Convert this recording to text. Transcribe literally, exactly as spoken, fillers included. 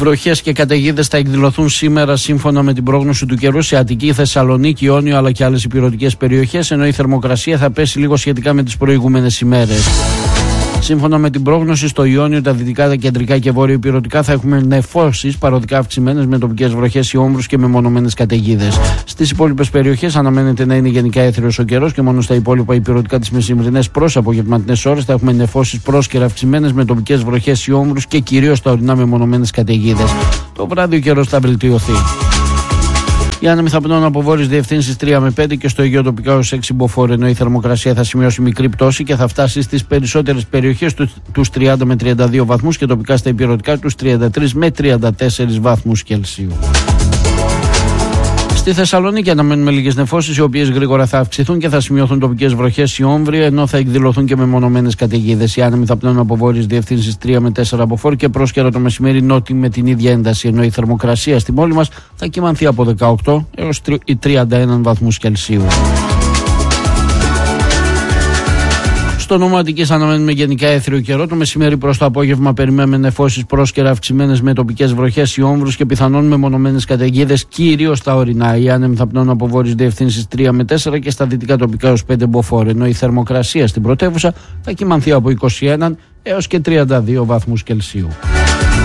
Βροχές και καταιγίδες θα εκδηλωθούν σήμερα σύμφωνα με την πρόγνωση του καιρού σε Αττική, Θεσσαλονίκη, Ιόνιο αλλά και άλλες ηπειρωτικές περιοχές, ενώ η θερμοκρασία θα πέσει λίγο σχετικά με τις προηγούμενες ημέρες. Σύμφωνα με την πρόγνωση, στο Ιόνιο, τα δυτικά, τα κεντρικά και βόρειο ηπειρωτικά θα έχουμε νεφώσεις παροδικά αυξημένες με τοπικές βροχές ή όμβρους και μεμονωμένες καταιγίδες. Στις υπόλοιπες περιοχές αναμένεται να είναι γενικά έθριος ο καιρός και μόνο στα υπόλοιπα ηπειρωτικά τις μεσημβρινές προς απογευματινές ώρες θα έχουμε νεφώσεις πρόσκαιρα αυξημένες με τοπικές βροχές ή όμβρους και κυρίως τα ορεινά μεμονωμένες καταιγίδες. Το βράδυ ο καιρός θα βελτιωθεί. Οι άνεμοι θα πνέουν από βόρειες διευθύνσεις τρία με πέντε και στο Αιγαίο τοπικά ως έξι μποφόρ, ενώ η θερμοκρασία θα σημειώσει μικρή πτώση και θα φτάσει στις περισσότερες περιοχές τους τριάντα με τριάντα δύο βαθμούς και τοπικά στα ηπειρωτικά τους τριάντα τρεις με τριάντα τέσσερις βαθμούς Κελσίου. Στη Θεσσαλονίκη αναμένουμε λίγες νεφώσεις, οι οποίες γρήγορα θα αυξηθούν και θα σημειωθούν τοπικές βροχές ή όμβροι, ενώ θα εκδηλωθούν και μεμονωμένες καταιγίδες. Οι άνεμοι θα πνέουν από βόρειες διευθύνσεις τρία με τέσσερα μποφόρ και πρόσκαιρα το μεσημέρι νότι με την ίδια ένταση, ενώ η θερμοκρασία στην πόλη μας θα κυμανθεί από δεκαοκτώ έως τριάντα ένα βαθμούς Κελσίου. Στο νόμο Αττικής αναμένουμε γενικά έθριο καιρό. Το μεσημέρι προς το απόγευμα περιμένουμε νεφώσεις πρόσκαιρα αυξημένες με τοπικές βροχές ή όμβρους και πιθανόν μεμονωμένες καταιγίδες, κυρίως στα ορεινά. Οι άνεμοι θα πνέουν από βόρειες διευθύνσεις τρία με τέσσερα και στα δυτικά τοπικά έως πέντε μποφόρ, ενώ η θερμοκρασία στην πρωτεύουσα θα κυμανθεί από είκοσι ένα έως και τριάντα δύο βαθμούς Κελσίου.